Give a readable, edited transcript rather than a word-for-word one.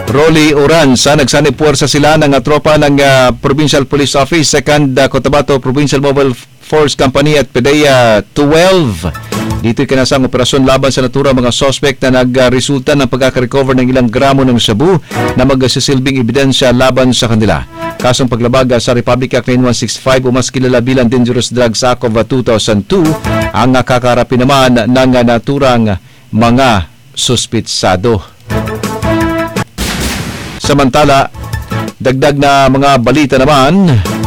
Rolly Oranza, nagsanib puwersa sila ng tropa ng Provincial Police Office, 2nd Cotabato Provincial Mobile Force Company at PDEA 12. Dito'y kinasang operasyon laban sa natura mga suspect na nagresulta ng pagkakarecover ng ilang gramo ng shabu na magsisilbing ebidensya laban sa kanila. Kasong paglabag sa Republic Act 9165 o mas kilala bilang Dangerous Drugs Act of 2002 ang kakarapin naman ng naturang mga suspitsado. Samantala, dagdag na mga balita naman,